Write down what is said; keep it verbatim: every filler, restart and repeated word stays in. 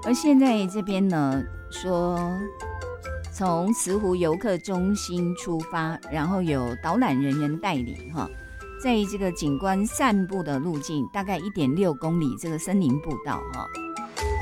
而现在这边呢，说从慈湖游客中心出发，然后有导览人员带领哈，在这个景观散步的路径大概一点六公里，这个森林步道哈，